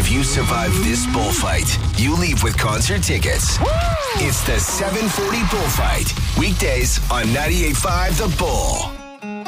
If you survive this bullfight, you leave with concert tickets. It's the 740 Bullfight. Weekdays on 98.5 The Bull.